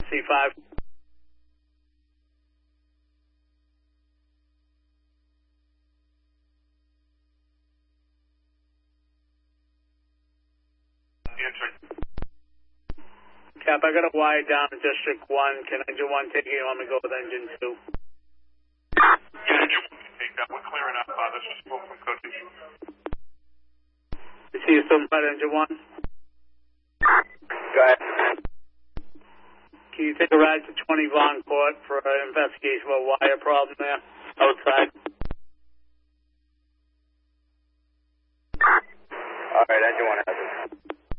C5. Cap, I got a wire down in District 1. Can Engine 1 take it? You want me to go with Engine 2? Yeah, Engine 1 can take that. We're clearing up. This is smoke from Cookies. You see you still inside Engine 1? Go ahead. Can you take a ride to 20 Vaughn Court for an investigation of a wire problem there outside? All right, Engine 1 has it.